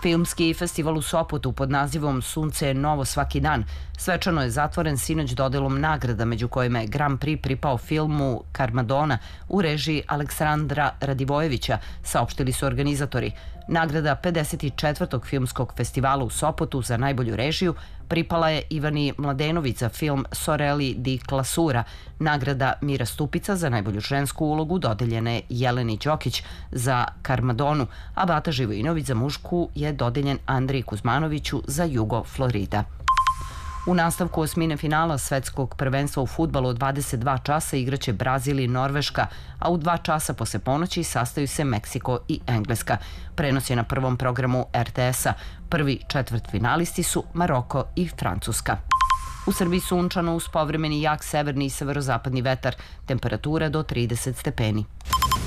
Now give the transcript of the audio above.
Filmski festival u Sopotu pod nazivom Sunce je novo svaki dan svečano je zatvoren sinoć dodelom nagrada, među kojima je Grand Prix pripao filmu Karmadona u režiji Aleksandra Radivojevića, saopštili su organizatori. Nagrada 54. filmskog festivala u Sopotu za najbolju režiju pripala je Ivani Mladenović za film Soreli di Klasura. Nagrada Mira Stupica za najbolju žensku ulogu dodeljena je Jeleni Đokić za Karmadonu, a Bata Živojinović za mušku je dodeljen Andriji Kuzmanoviću za Jugo Florida. U nastavku osmine finala svetskog prvenstva u fudbalu od 22 časa igraće Brazil i Norveška, a u 2 časa posle ponoći sastaju se Meksiko i Engleska. Prenos je na prvom programu RTS-a. Prvi četvrtfinalisti su Maroko i Francuska. U Srbiji sunčano uz povremeni jak severni i severozapadni vetar, temperatura do 30 stepeni.